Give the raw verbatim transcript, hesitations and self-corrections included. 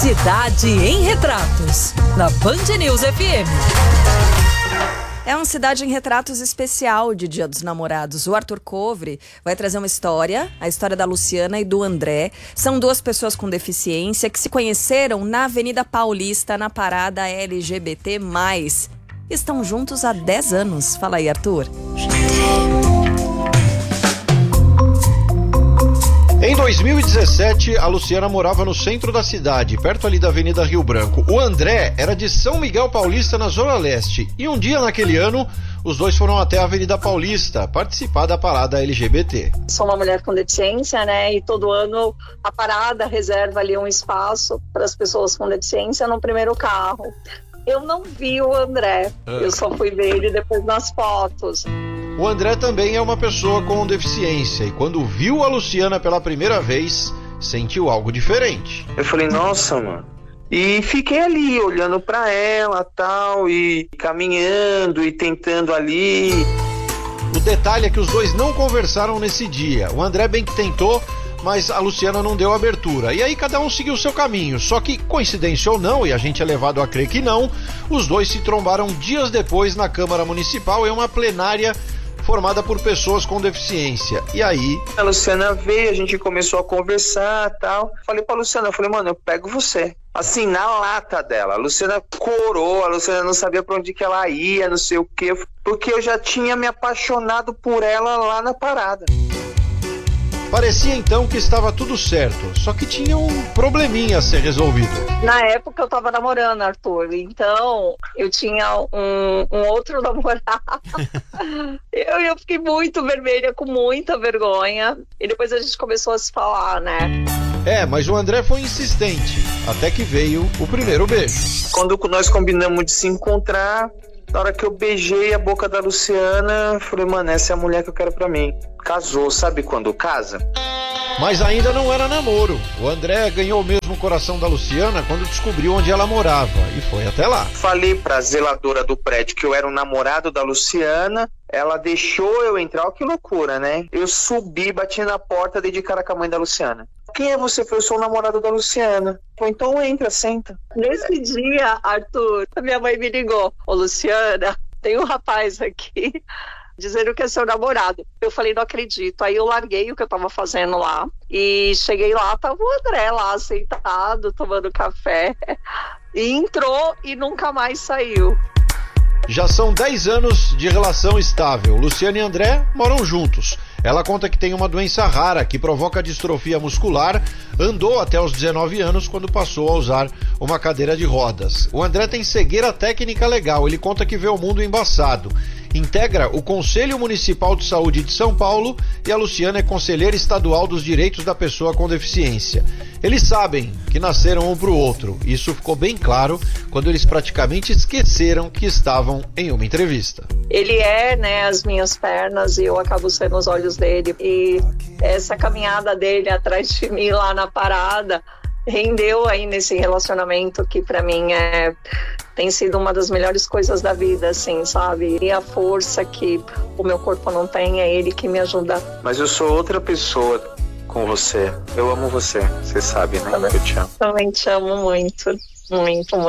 Cidade em Retratos, na Band News F M. É um Cidade em Retratos especial de Dia dos Namorados. O Arthur Covre vai trazer uma história, a história da Luciana e do André. São duas pessoas com deficiência que se conheceram na Avenida Paulista, na parada L G B T mais. Estão juntos há dez anos. Fala aí, Arthur. Em dois mil e dezessete, a Luciana morava no centro da cidade, perto ali da Avenida Rio Branco. O André era de São Miguel Paulista, na Zona Leste. E um dia, naquele ano, os dois foram até a Avenida Paulista participar da parada L G B T. Sou uma mulher com deficiência, né? E todo ano a parada reserva ali um espaço para as pessoas com deficiência no primeiro carro. Eu não vi o André, ah. eu só fui ver ele depois nas fotos. O André também é uma pessoa com deficiência e quando viu a Luciana pela primeira vez, sentiu algo diferente. Eu falei, nossa, mano. E fiquei ali, olhando pra ela, tal, e caminhando e tentando ali. O detalhe é que os dois não conversaram nesse dia. O André bem que tentou, mas a Luciana não deu abertura. E aí cada um seguiu o seu caminho. Só que, coincidência ou não, e a gente é levado a crer que não, os dois se trombaram dias depois na Câmara Municipal em uma plenária formada por pessoas com deficiência. E aí... A Luciana veio, a gente começou a conversar e tal. Falei pra Luciana, eu falei, mano, eu pego você. Assim, na lata dela. A Luciana corou, a Luciana não sabia pra onde que ela ia, não sei o quê. Porque eu já tinha me apaixonado por ela lá na parada. Parecia então que estava tudo certo, só que tinha um probleminha a ser resolvido. Na época eu tava namorando, Arthur, então eu tinha um, um outro namorado. eu, eu fiquei muito vermelha, com muita vergonha, e depois a gente começou a se falar, né? É, mas o André foi insistente, até que veio o primeiro beijo. Quando nós combinamos de se encontrar, na hora que eu beijei a boca da Luciana, falei, mano, essa é a mulher que eu quero pra mim. Casou, sabe quando casa? Mas ainda não era namoro. O André ganhou mesmo o coração da Luciana quando descobriu onde ela morava e foi até lá. Falei pra zeladora do prédio que eu era o namorado da Luciana, ela deixou eu entrar, olha que loucura, né? Eu subi, bati na porta, dei de cara com a mãe da Luciana. Quem é você? Eu sou o namorado da Luciana. Falei, então entra, senta. Nesse dia, Arthur, a minha mãe me ligou. Ô, Luciana, tem um rapaz aqui dizendo que é seu namorado. Eu falei, não acredito. Aí eu larguei o que eu tava fazendo lá e cheguei lá, tava o André lá sentado, tomando café. E entrou e nunca mais saiu. Já são dez anos de relação estável. Luciana e André moram juntos. Ela conta que tem uma doença rara que provoca distrofia muscular, andou até os dezenove anos quando passou a usar uma cadeira de rodas. O André tem cegueira técnica legal, ele conta que vê o mundo embaçado. Integra o Conselho Municipal de Saúde de São Paulo e a Luciana é conselheira estadual dos direitos da pessoa com deficiência. Eles sabem que nasceram um para o outro. Isso ficou bem claro quando eles praticamente esqueceram que estavam em uma entrevista. Ele é, né, as minhas pernas e eu acabo sendo os olhos dele. E essa caminhada dele atrás de mim lá na parada rendeu aí nesse relacionamento que pra mim é, tem sido uma das melhores coisas da vida, assim, sabe? E a força que o meu corpo não tem, é ele que me ajuda. Mas eu sou outra pessoa com você. Eu amo você, você sabe, né? Também, eu te amo. Também te amo muito, muito, muito.